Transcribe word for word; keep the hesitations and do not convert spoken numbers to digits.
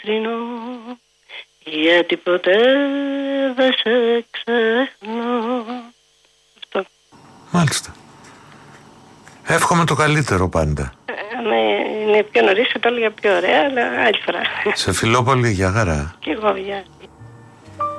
λατρινώ, γιατί ποτέ δεν σε ξεχνώ. Αυτό. Μάλιστα. Εύχομαι το καλύτερο πάντα. Ε, ναι, είναι πιο νωρίς, θα το έλεγα πιο ωραία, αλλά άλλη φορά. Σε φιλώ πολύ, για χαρά. Και εγώ, γεια.